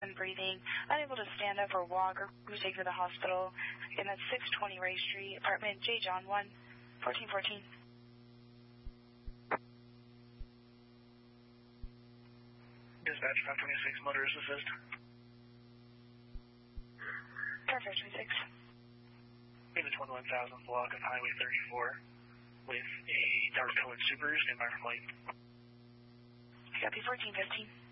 breathing, unable to stand up or walk or be taken to the hospital. And that's 620 Ray Street, apartment J. John 1, 1414. Dispatch 526, motorist assist. Car 526. Unit 21,000 block of Highway 34 with a dark colored Subaru, stand by for flight. Copy 1415.